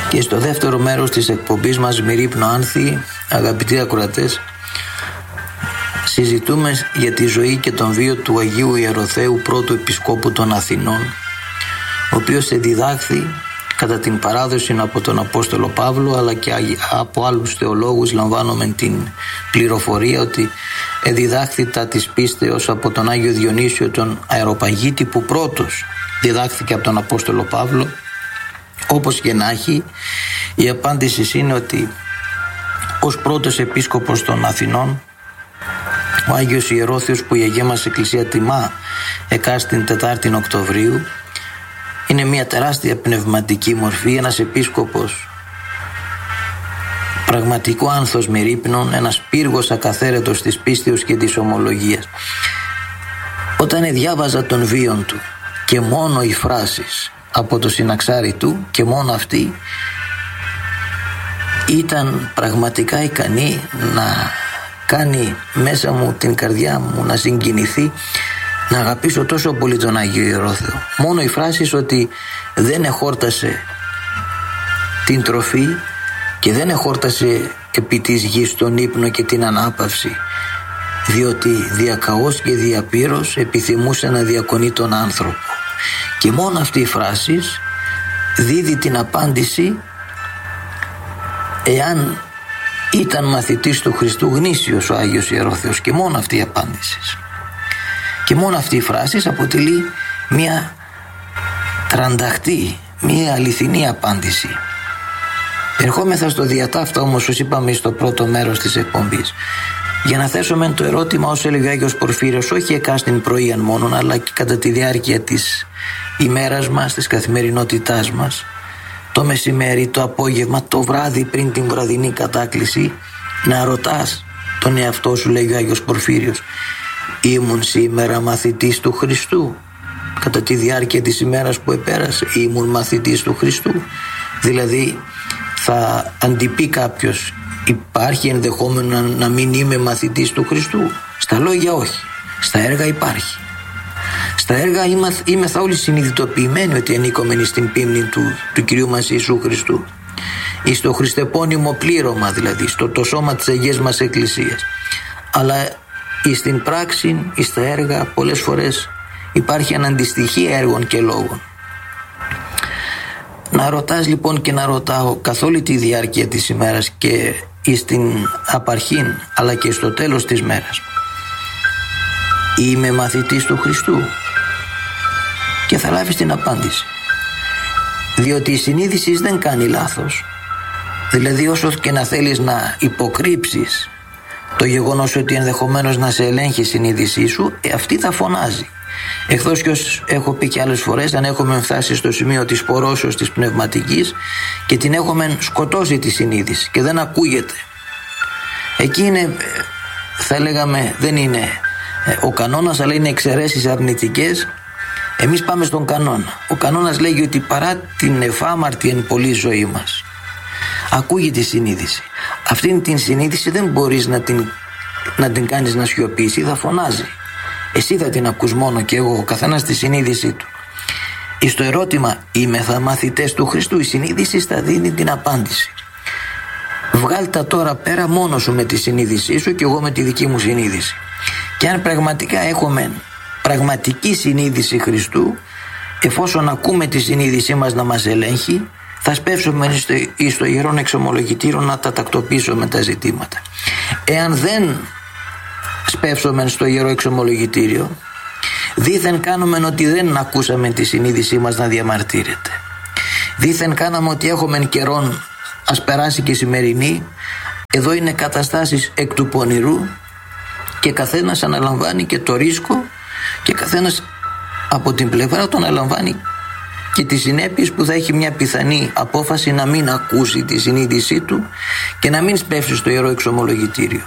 Και στο δεύτερο μέρος της εκπομπής μας Μυρίπνο Άνθη, αγαπητοί ακροατές, συζητούμε για τη ζωή και τον βίο του Αγίου Ιεροθέου πρώτου Επισκόπου των Αθηνών, ο οποίος εδιδάχθη κατά την παράδοση από τον Απόστολο Παύλο, αλλά και από άλλους θεολόγους λαμβάνουμε την πληροφορία ότι εδιδάχθη τα της πίστεως από τον Άγιο Διονύσιο τον Αεροπαγίτη, που πρώτος διδάχθηκε από τον Απόστολο Παύλο. Όπως και να έχει, η απάντηση είναι ότι ως πρώτος επίσκοπος των Αθηνών, ο Άγιος Ιερόθεος, που η Αγία μας Εκκλησία τιμά εκάστην 4η Οκτωβρίου, είναι μια τεράστια πνευματική μορφή, ένας επίσκοπος πραγματικό άνθος μυρίπνων, ένας πύργος ακαθαίρετος της πίστεως και της ομολογίας. Όταν διάβαζα τον βίον του και μόνο οι φράσεις από το συναξάρι του, και μόνο αυτή ήταν πραγματικά ικανή να κάνει μέσα μου την καρδιά μου να συγκινηθεί, να αγαπήσω τόσο πολύ τον Άγιο Ιερόθεο. Μόνο οι φράσεις ότι δεν εχόρτασε την τροφή και δεν εχόρτασε επί της γης τον ύπνο και την ανάπαυση, διότι διακαώς και διαπύρος επιθυμούσε να διακονεί τον άνθρωπο. Και μόνο αυτή η φράση δίδει την απάντηση εάν ήταν μαθητής του Χριστού γνήσιος ο Άγιος Ιερόθεος, και μόνο αυτή η απάντηση. Και μόνο αυτή η φράση αποτελεί μια τρανταχτή, μια αληθινή απάντηση. Ερχόμεθα στο διατάφτα όμως, ως είπαμε στο πρώτο μέρος της εκπομπής, για να θέσουμε το ερώτημα, όσο έλεγε ο Άγιος Πορφύριος, όχι εκάστην πρωίαν μόνον, αλλά και κατά τη διάρκεια της ημέρας μας, της καθημερινότητάς μας, το μεσημέρι, το απόγευμα, το βράδυ πριν την βραδινή κατάκληση, να ρωτάς τον εαυτό σου, λέει ο Άγιος Πορφύριος, ήμουν σήμερα μαθητής του Χριστού? Κατά τη διάρκεια της ημέρας που επέρασε, ήμουν μαθητής του Χριστού? Δηλαδή θα αντιπεί κάποιος, υπάρχει ενδεχόμενο να μην είμαι μαθητής του Χριστού? Στα λόγια όχι, στα έργα υπάρχει. Στα έργα είμεθα όλοι συνειδητοποιημένοι ότι ανήκομεν στην πίμνη του Κυρίου μας Ιησού Χριστού, εις το χριστεπώνυμο πλήρωμα, δηλαδή στο το σώμα της Αγίας μας Εκκλησίας. Αλλά εις την πράξη, εις τα έργα, πολλές φορές υπάρχει αναντιστοιχία έργων και λόγων. Να ρωτάς λοιπόν και να ρωτάω καθ' όλη τη διάρκεια της ημέρας και εις την απαρχήν αλλά και στο τέλος της μέρας, είμαι μαθητής του Χριστού? Και θα λάβεις την απάντηση, διότι η συνείδηση δεν κάνει λάθος. Δηλαδή όσο και να θέλεις να υποκρύψεις το γεγονός ότι ενδεχομένως να σε ελέγχει η συνείδησή σου, αυτή θα φωνάζει. Εχθώς και έχω πει και άλλες φορές, αν έχουμε φτάσει στο σημείο της πορώσεως της πνευματικής και την έχουμε σκοτώσει τη συνείδηση και δεν ακούγεται, εκεί είναι, θα λέγαμε, δεν είναι ο κανόνας, αλλά είναι εξαιρέσεις αρνητικές. Εμείς πάμε στον κανόνα. Ο κανόνας λέγει ότι παρά την εφάμαρτη εν πολλή ζωή μας, ακούγεται η συνείδηση. Αυτήν την συνείδηση δεν μπορείς να την κάνεις να σιωπήσει, θα φωνάζει. Εσύ θα την ακούς μόνο, και εγώ, ο καθένας τη συνείδησή του. Εις το ερώτημα, είμαι θα μαθητές του Χριστού, η συνείδηση θα δίνει την απάντηση. Βγάλ' τα τώρα πέρα μόνος σου με τη συνείδησή σου και εγώ με τη δική μου συνείδηση. Και αν πραγματικά έχουμε πραγματική συνείδηση Χριστού, εφόσον ακούμε τη συνείδησή μας να μας ελέγχει, θα σπεύσουμε στο Ιερόν Εξομολογητήριο να τα τακτοποιήσουμε τα ζητήματα. Εάν δεν σπεύσουμε στο Ιερό Εξομολογητήριο, δήθεν κάνουμε ότι δεν ακούσαμε τη συνείδησή μας να διαμαρτύρεται. Δήθεν κάναμε ότι έχουμε καιρόν, ας περάσει και η σημερινή, εδώ είναι καταστάσεις εκ του πονηρού και καθένας αναλαμβάνει και το ρίσκο και καθένας από την πλευρά του αναλαμβάνει και τις συνέπειες που θα έχει μια πιθανή απόφαση να μην ακούσει τη συνείδησή του και να μην σπεύσει στο Ιερό Εξομολογητήριο.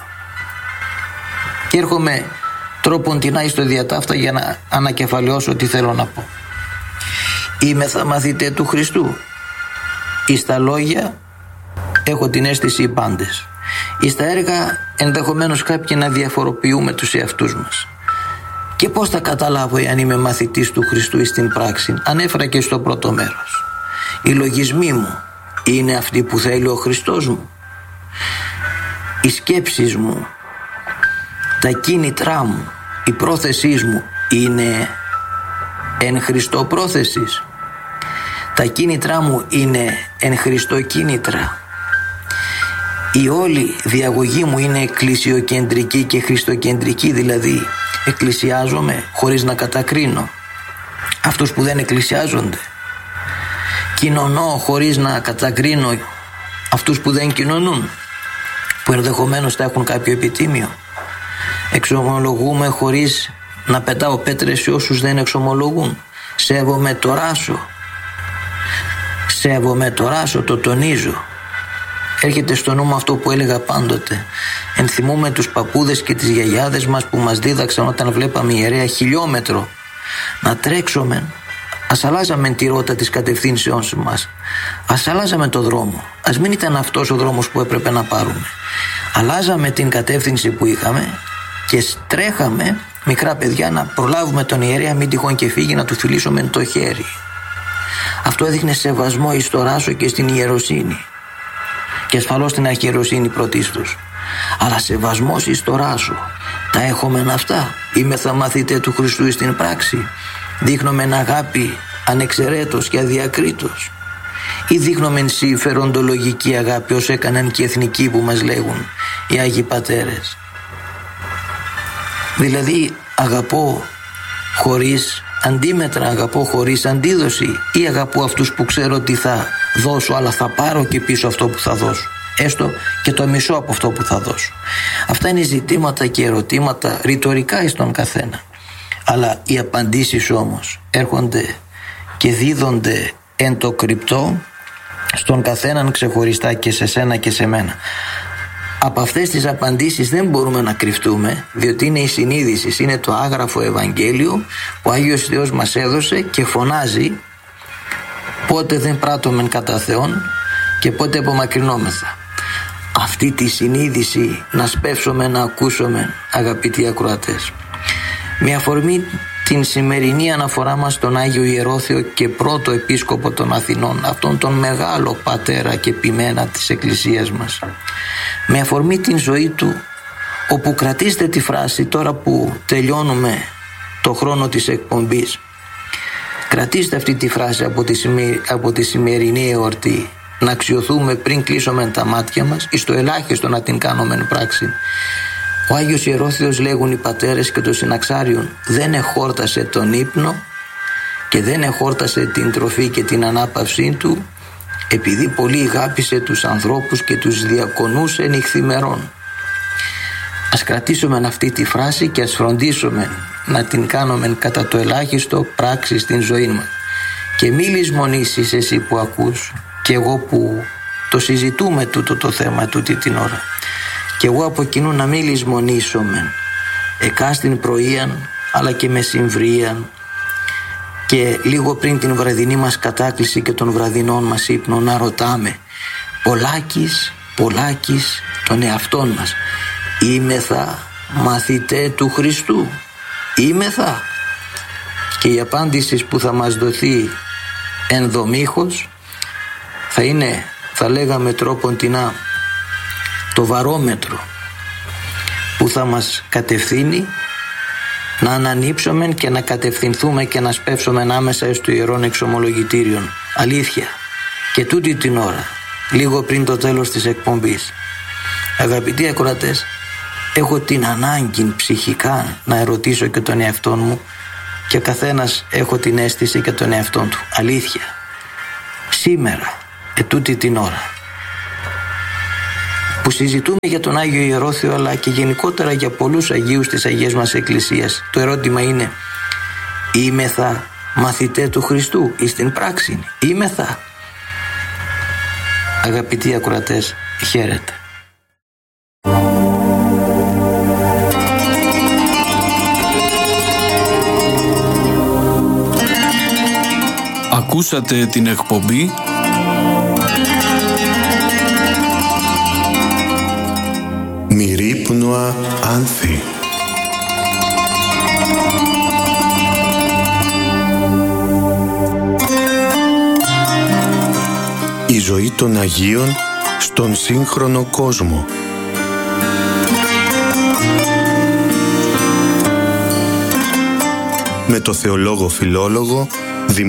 Και έρχομαι τρόπον την άει στο διατάφτα για να ανακεφαλαιώσω τι θέλω να πω. Είμαι θα μαθητέ του Χριστού. Εις τα λόγια έχω την αίσθηση οι πάντες. Εις τα έργα ενδεχομένως κάποιοι να διαφοροποιούμε τους εαυτούς μας. Και πώς θα καταλάβω εάν είμαι μαθητής του Χριστού εις την πράξη? Ανέφερα και στο πρώτο μέρος. Οι λογισμοί μου, είναι αυτή που θέλει ο Χριστός μου? Οι σκέψεις μου, τα κίνητρά μου, η πρόθεσής μου είναι εν Χριστώ πρόθεσης? Τα κίνητρά μου είναι εν Χριστώ κίνητρα? Η όλη διαγωγή μου είναι εκκλησιοκεντρική και χριστοκεντρική, δηλαδή εκκλησιάζομαι χωρίς να κατακρίνω αυτούς που δεν εκκλησιάζονται, κοινωνώ χωρίς να κατακρίνω αυτούς που δεν κοινωνούν, που ενδεχομένως θα έχουν κάποιο επιτίμιο, εξομολογούμε χωρίς να πετάω πέτρες σε όσους δεν εξομολογούν, σέβομαι το ράσο, το τονίζω. Έρχεται στο νου μου αυτό που έλεγα πάντοτε. Ενθυμούμε τους παππούδες και τις γιαγιάδες μας που μας δίδαξαν όταν βλέπαμε ιερέα χιλιόμετρο να τρέξουμε. Ας αλλάζαμε τη ρότα της κατευθύνσεώς μας. Ας αλλάζαμε το δρόμο. Ας μην ήταν αυτός ο δρόμος που έπρεπε να πάρουμε. Αλλάζαμε την κατεύθυνση που είχαμε και τρέχαμε μικρά παιδιά να προλάβουμε τον ιερέα, μην τυχόν και φύγει, να του φιλήσουμε το χέρι. Αυτό έδειχνε σεβασμό εις το ράσο και στην ιεροσύνη. Και ασφαλώς την αρχιεροσύνη πρωτίστως. Αλλά σεβασμός εις το ράσο. Τα έχομεν αυτά? Είμεθα μαθητέ του Χριστού στην πράξη? Δείχνομεν αγάπη ανεξαιρέτως και αδιακρίτως? Ή δείχνομεν συμφεροντολογική αγάπη, ως έκαναν και εθνικοί που μας λέγουν οι Άγιοι Πατέρες? Δηλαδή αγαπώ χωρίς αντίμετρα, αγαπώ χωρίς αντίδοση, ή αγαπώ αυτούς που ξέρω ότι θα δώσω αλλά θα πάρω και πίσω αυτό που θα δώσω, έστω και το μισό από αυτό που θα δώσω? Αυτά είναι ζητήματα και ερωτήματα ρητορικά εις τον καθένα, αλλά οι απαντήσεις όμως έρχονται και δίδονται εν το κρυπτό στον καθέναν ξεχωριστά, και σε σένα και σε μένα. Από αυτές τις απαντήσεις δεν μπορούμε να κρυφτούμε, διότι είναι η συνείδηση, είναι το άγραφο Ευαγγέλιο που ο Άγιος Θεός μας έδωσε και φωνάζει πότε δεν πράττομεν κατά Θεόν και πότε απομακρυνόμεθα. Αυτή τη συνείδηση να σπεύσουμε να ακούσουμε, αγαπητοί ακροατές. Με αφορμή την σημερινή αναφορά μας στον Άγιο Ιερόθεο και πρώτο επίσκοπο των Αθηνών, αυτόν τον μεγάλο πατέρα και ποιμένα της Εκκλησίας μας, με αφορμή την ζωή του, όπου κρατήστε τη φράση τώρα που τελειώνουμε το χρόνο της εκπομπής, κρατήστε αυτή τη φράση από τη σημερινή εορτή, να αξιοθούμε πριν κλείσουμε τα μάτια μας, εις το ελάχιστο να την κάνουμε πράξη. Ο Άγιος Ιερόθεος, λέγουν οι πατέρες και το συναξάριον, δεν εχόρτασε τον ύπνο και δεν εχόρτασε την τροφή και την ανάπαυσή του, επειδή πολύ αγάπησε τους ανθρώπους και τους διακονούσε νυχθημερών. Ας κρατήσουμε αυτή τη φράση και ας φροντίσουμε να την κάνουμε κατά το ελάχιστο πράξη στην ζωή μας. Και μη λησμονήσεις εσύ που ακούς, και εγώ που το συζητούμε τούτο το θέμα τούτη την ώρα, και εγώ από κοινού να μην λησμονήσουμε εκάστην πρωίαν αλλά και μεσημβρίαν και λίγο πριν την βραδινή μας κατάκληση και των βραδινών μας ύπνο να ρωτάμε πολλάκις τον εαυτόν μας, είμεθα μαθητέ του Χριστού? Είμεθα? Και η απάντηση που θα μας δοθεί ενδομήχως θα είναι, θα λέγαμε τρόποντινά, το βαρόμετρο που θα μας κατευθύνει να ανανύψουμε και να κατευθυνθούμε και να σπεύσουμε άμεσα στο Ιερόν Εξομολογητήριον. Αλήθεια. Και τούτη την ώρα, λίγο πριν το τέλος της εκπομπής, αγαπητοί ακροατές, έχω την ανάγκη ψυχικά να ερωτήσω και τον εαυτόν μου, και ο καθένας έχω την αίσθηση και τον εαυτόν του. Αλήθεια. Σήμερα, τούτη την ώρα που συζητούμε για τον Άγιο Ιερόθεο, αλλά και γενικότερα για πολλούς Αγίους της Αγίας μας Εκκλησίας, το ερώτημα είναι, είμεθα μαθητέ του Χριστού εις την πράξη? Είμεθα? Αγαπητοί ακροατές, χαίρετε. Ακούσατε την εκπομπή Μυρίπνοα Άνθη. Η ζωή των Αγίων στον σύγχρονο κόσμο. Με το θεολόγο φιλόλογο